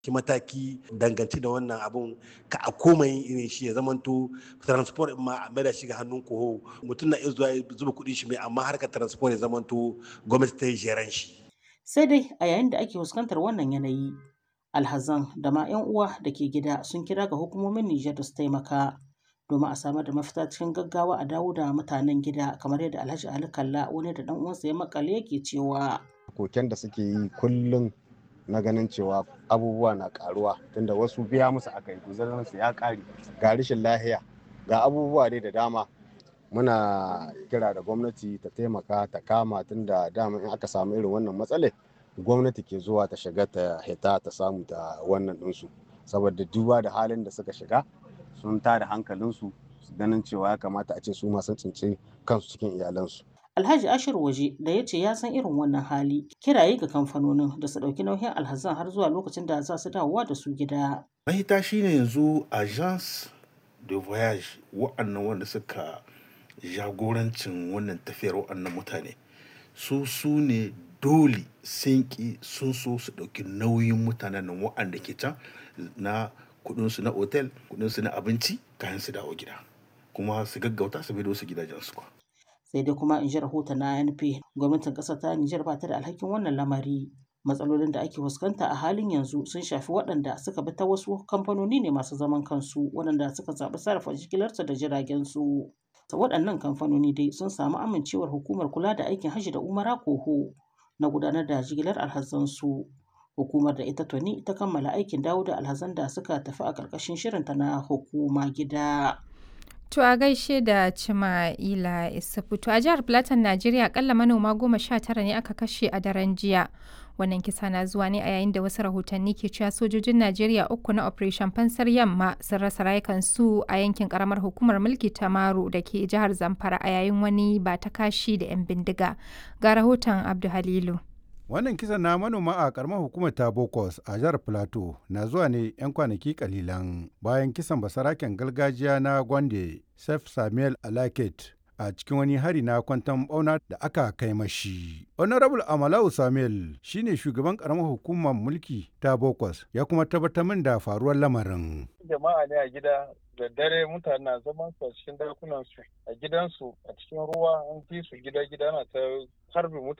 mataki dangance da wannan abun ka a koma yin irin shi ya zamanto transport ma a maida shi ga hannun koho mutum na iya zuwa zuba kuɗin shi mai amma harkar transport ya zamanto gwamnati ta yi jeran shi. Sai dai a yayin da ake fuskantar wannan yanayi, alhazan da ma 'yan uwa da ke gida sun kira ga hukumomin Nijar da su taimaka domin a samar da mafita cikin gaggawa a dawo da mutanen gida kamar yadda Alhaji Ali Kalla wani da ɗan uwansa ya makale yake cewa. Koken da suke yi kullum na ganin cewa abubuwa na karuwa tunda wasu biya musu aka yi guzarinsu ya kare ga rashin lahiya ga abubuwa dai da dama. Muna kira da gwamnati ta taimaka ta kama tunda dama in aka samu irin wannan matsalai gwamnati ke zuwa ta shiga ta hita ta samu ta wannan ɗinsu saboda duba da halin da suka shiga sun tada hankalinsu ganin cewa ya kamata a ce su ma sun tsinci kansu cikin iyalansu. Alhaji Ashir Waje da ya ce ya san irin wannan hali kiraye ga kamfanonin da su ɗauki nauyin alhazan har zuwa lokacin da za su dawowa da su gida. Mahita shine yanzu agence de voyage wa'annan wanda suka jagorancin wannan tafiyar wa'annan mutane su ne dole sun ki sun so su ɗauki nauyin mutanen nan wa'anda ke can na kudinsu na otel kudinsu na abinci kayan su dawo gida kuma su gaggauta su bai da wasu gidajensu kwa. Sai dai kuma in ji rahoton na ANP gwamnatin ƙasar ta Nijar ba ta da alhakin wannan lamari. Matsalolin da ake fuskanta a halin yanzu sun shafi waɗanda suka bi ta wasu kamfanoni ne masu zaman kansu waɗanda suka zaɓi sarrafa jigilarsu da jiragen su. Waɗannan kamfanoni dai sun samu amincewar hukumar kula da aikin hajji da umara koho na gudanar da jigilar alhazansu. Hukumar da ita tuni ta kammala aikin dawo da alhazan da suka tafi a ƙarƙashin shirinta na hukuma gida. To a gaishe da Cima'ila Isufu. To a jihar Plateau, Najeriya akalla manoma 19 ne aka kashe a daren jiya. Wannan kisa na zuwa ne a yayin da wasu rahotanni ke cewa sojojin Najeriya 3 na Operation Fansar Yamma sun rasa rayukansu a yankin karamar hukumar mulki ta Maru da ke jihar Zamfara a yayin wani ba ta kashi da 'yan bindiga. Ga rahoton Abdu Halilu. Wannan kisan na manoma a karamar hukumar ta Bokos a jihar Plateau na zuwa ne 'yan kwanaki kalilan bayan kisan basaraken gargajiya na Gwande, Sef Samuel Alaket a cikin wani hari na kwanton bauna da aka kai mashi. Honorable Amalau Samuel shine shugaban karamar hukumar mulki ta Bokos ya kuma tabbatar min da faruwar lamarin. Jama'a ne a gida da dare mutane na zaman su a cikin dakunan su a gidansu a cikin ruwa an fi su gida na ta harbi mutane